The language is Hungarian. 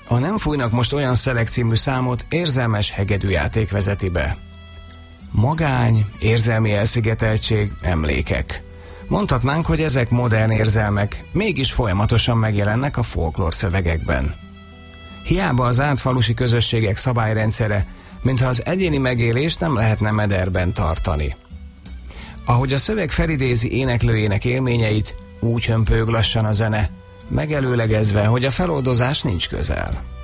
A Nem fújnak most olyan Szelek című számot érzelmes hegedűjáték vezeti be. Magány, érzelmi elszigeteltség, emlékek. Mondhatnánk, hogy ezek modern érzelmek, mégis folyamatosan megjelennek a folklór szövegekben. Hiába az átfalusi közösségek szabályrendszere, mintha az egyéni megélést nem lehetne mederben tartani. Ahogy a szöveg felidézi éneklőjének élményeit, úgy hömpög lassan a zene, megelőlegezve, hogy a feloldozás nincs közel.